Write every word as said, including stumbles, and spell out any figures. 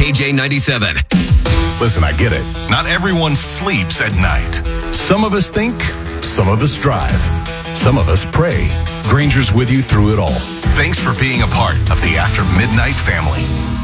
K J ninety-seven. Listen, I get it. Not everyone sleeps at night. Some of us think, some of us drive, some of us pray. Granger's with you through it all. Thanks for being a part of the After Midnight family.